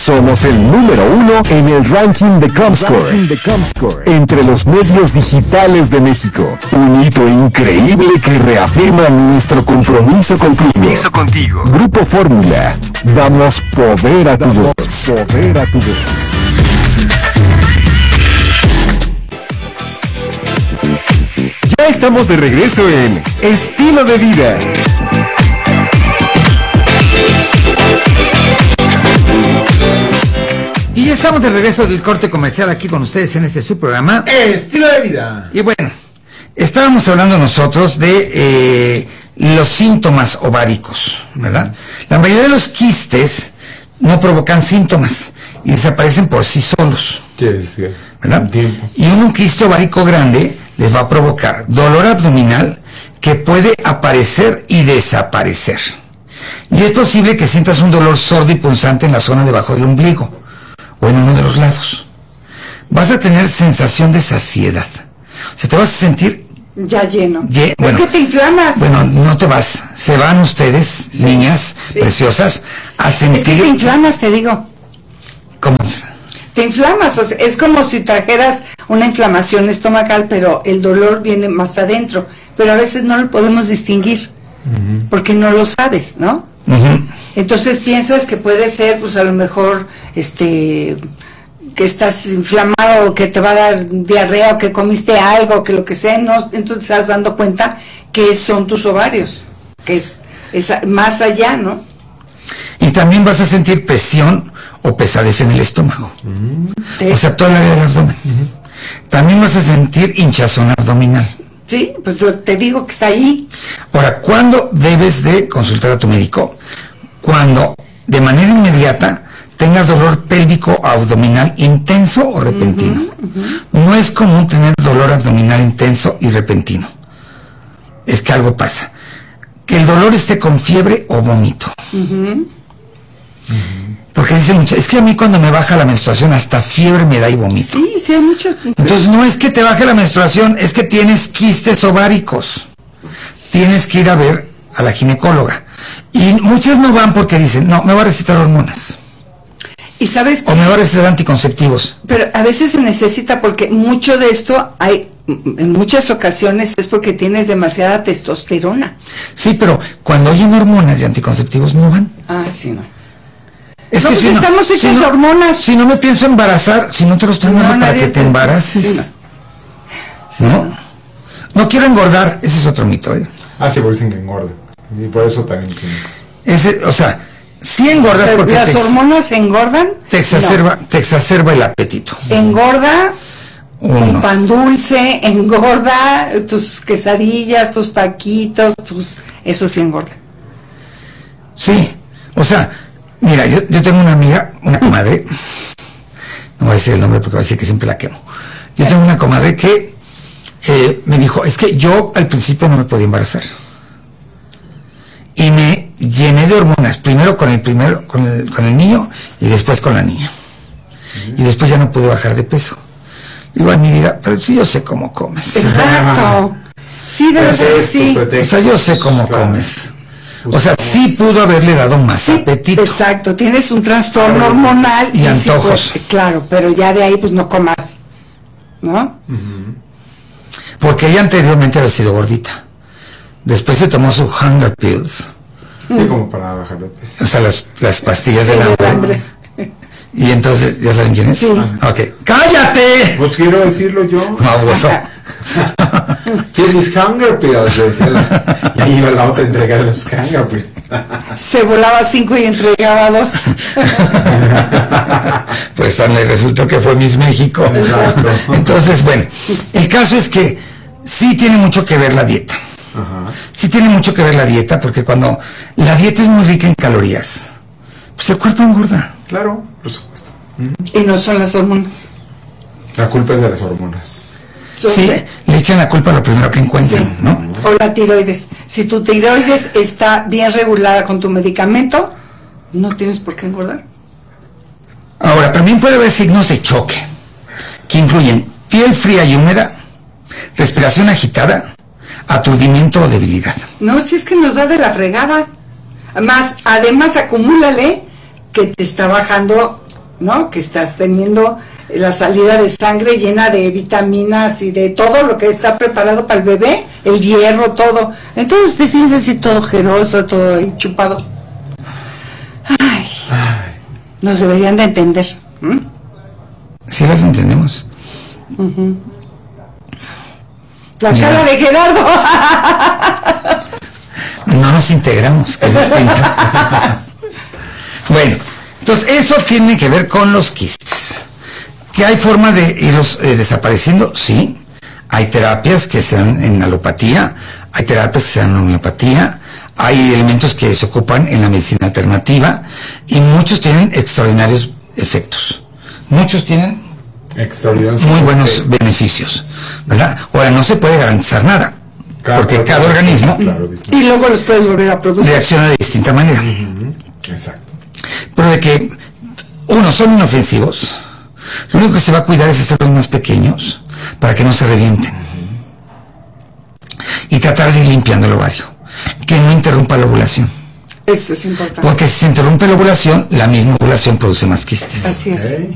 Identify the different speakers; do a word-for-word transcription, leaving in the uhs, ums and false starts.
Speaker 1: Somos el número uno en el ranking de Comscore, entre los medios digitales de México. Un hito increíble que reafirma nuestro compromiso contigo. Grupo Fórmula, damos poder a tu voz. Poder a tu voz. Ya estamos de regreso en Estilo de Vida.
Speaker 2: Y ya estamos de regreso del corte comercial aquí con ustedes en este su programa
Speaker 3: Estilo de Vida.
Speaker 2: Y bueno, estábamos hablando nosotros de eh, los síntomas ováricos, ¿verdad? La mayoría de los quistes no provocan síntomas y desaparecen por sí solos,
Speaker 3: Sí, sí.
Speaker 2: ¿verdad? Y un quiste ovárico grande les va a provocar dolor abdominal que puede aparecer y desaparecer. Y es posible que sientas un dolor sordo y punzante en la zona debajo del ombligo o en uno de los lados. Vas a tener sensación de saciedad. O sea, te vas a sentir
Speaker 4: ya lleno.
Speaker 2: Ye- bueno,
Speaker 4: es que te inflamas.
Speaker 2: Bueno, no te vas. Se van ustedes, sí, niñas sí. preciosas, a sentir...
Speaker 4: Es que te inflamas, te digo.
Speaker 2: ¿Cómo es?
Speaker 4: Te inflamas, o sea, es como si trajeras una inflamación estomacal, pero el dolor viene más adentro. Pero a veces no lo podemos distinguir, uh-huh. porque no lo sabes, ¿no? Uh-huh. Entonces piensas que puede ser, pues a lo mejor, este, que estás inflamado, o que te va a dar diarrea, o que comiste algo, que lo que sea, no, entonces te estás dando cuenta que son tus ovarios, que es, es más allá, ¿no?
Speaker 2: Y también vas a sentir presión o pesadez en el estómago, uh-huh. o sea, toda el área del abdomen. Uh-huh. También vas a sentir hinchazón abdominal.
Speaker 4: Sí, pues te digo que está ahí.
Speaker 2: Ahora, ¿cuándo debes de consultar a tu médico? Cuando de manera inmediata tengas dolor pélvico abdominal intenso o repentino. Uh-huh, uh-huh. No es común tener dolor abdominal intenso y repentino. Es que algo pasa. Que el dolor esté con fiebre o vómito. Uh-huh. Uh-huh. Porque dicen muchas, es que a mí cuando me baja la menstruación hasta fiebre me da y vomito.
Speaker 4: Sí, sí, hay muchas.
Speaker 2: Entonces no es que te baje la menstruación, es que tienes quistes ováricos. Tienes que ir a ver a la ginecóloga. Y muchas no van porque dicen, no, me va a recetar hormonas.
Speaker 4: ¿Y sabes qué?
Speaker 2: O me va a recetar anticonceptivos.
Speaker 4: Pero a veces se necesita, porque mucho de esto hay, en muchas ocasiones es porque tienes demasiada testosterona.
Speaker 2: Sí, pero cuando oyen hormonas y anticonceptivos no van.
Speaker 4: Ah, sí, no.
Speaker 2: Es
Speaker 4: no,
Speaker 2: que
Speaker 4: pues
Speaker 2: si
Speaker 4: estamos
Speaker 2: no,
Speaker 4: hechos
Speaker 2: si no,
Speaker 4: de hormonas.
Speaker 2: Si no me pienso embarazar, si no te lo están dando no, para que te, te embaraces. Sí, no. Sí, ¿no? No. No quiero engordar, ese es otro mito, ¿eh?
Speaker 3: Ah, sí, por dicen que engorda. Y por eso también tiene.
Speaker 2: Ese, o sea, si engordas
Speaker 4: pero
Speaker 2: porque
Speaker 4: las
Speaker 2: te,
Speaker 4: hormonas engordan.
Speaker 2: Te exacerba, no. te exacerba el apetito.
Speaker 4: Engorda
Speaker 2: Uno.
Speaker 4: el pan dulce, engorda tus quesadillas, tus taquitos, tus, eso sí engorda.
Speaker 2: Sí, o sea, mira, yo, yo tengo una amiga, una comadre, no voy a decir el nombre porque va a decir que siempre la quemo. Yo tengo una comadre que eh, me dijo, es que yo al principio no me podía embarazar. Y me llené de hormonas, primero con el primero, con el, con el niño y después con la niña. Uh-huh. Y después ya no pude bajar de peso. Digo, en mi vida, pero sí yo sé cómo comes.
Speaker 4: Exacto. Sí, debe ser, sí.
Speaker 2: O sea, yo sé cómo claro. comes. O sea, sí pudo haberle dado más sí, apetito.
Speaker 4: Exacto, tienes un trastorno hormonal.
Speaker 2: Y, y antojos.
Speaker 4: Sí, pues, claro, pero ya de ahí pues no comas, ¿no?
Speaker 2: Uh-huh. Porque ella anteriormente había sido gordita. Después se tomó su hunger pills.
Speaker 3: Sí, mm. como para bajar de peso.
Speaker 2: O sea, las, las pastillas del hambre. hambre. Y entonces, ¿ya saben quién es?
Speaker 4: Sí.
Speaker 2: Ok. ¡Cállate!
Speaker 3: Pues quiero decirlo yo.
Speaker 2: No, vos.
Speaker 3: ¿Qué es hunger pills? Y ahí iba la otra a entregar los hunger pills.
Speaker 4: Se volaba cinco y entregaba dos.
Speaker 2: Pues le resultó que fue Miss México.
Speaker 3: Exacto.
Speaker 2: Entonces, bueno, el caso es que sí tiene mucho que ver la dieta.
Speaker 3: Ajá.
Speaker 2: Sí tiene mucho que ver la dieta, porque cuando la dieta es muy rica en calorías, pues el cuerpo engorda.
Speaker 3: Claro, por supuesto.
Speaker 4: Y no son las hormonas.
Speaker 3: La culpa es de las hormonas.
Speaker 2: Sí, le echan la culpa a lo primero que encuentran, sí. ¿no?
Speaker 4: O la tiroides. Si tu tiroides está bien regulada con tu medicamento, no tienes por qué engordar.
Speaker 2: Ahora, también puede haber signos de choque, que incluyen piel fría y húmeda, respiración agitada, aturdimiento o debilidad.
Speaker 4: No, si es que nos da de la fregada. Más, además, acumúlale que te está bajando ¿no? Que estás teniendo la salida de sangre llena de vitaminas y de todo lo que está preparado para el bebé, el hierro, todo. Entonces te sientes así todo jeroso, todo ahí chupado. Ay, nos deberían de entender. ¿Mm?
Speaker 2: Sí las entendemos.
Speaker 4: Uh-huh. La
Speaker 2: Mira.
Speaker 4: cara de Gerardo.
Speaker 2: No nos integramos, que es distinto. Bueno, entonces eso tiene que ver con los quistes. ¿Que hay forma de irlos eh, desapareciendo? Sí. Hay terapias que se dan en alopatía, hay terapias que se dan en homeopatía, hay elementos que se ocupan en la medicina alternativa y muchos tienen extraordinarios efectos. Muchos tienen
Speaker 3: Extraordinarios.
Speaker 2: muy buenos beneficios, ¿verdad? Ahora, no se puede garantizar nada,
Speaker 3: Cada
Speaker 2: porque
Speaker 3: cuerpo,
Speaker 2: cada organismo
Speaker 3: claro, distinto.
Speaker 4: Y luego los puedes volver a producir.
Speaker 2: reacciona de distinta manera.
Speaker 3: Ujú, exacto.
Speaker 2: Pero de que, uno, son inofensivos, lo único que se va a cuidar es hacerlos más pequeños para que no se revienten. Y tratar de ir limpiando el ovario, que no interrumpa la ovulación.
Speaker 4: Eso es importante.
Speaker 2: Porque si se interrumpe la ovulación, la misma ovulación produce más quistes.
Speaker 4: Así es.
Speaker 3: Ok.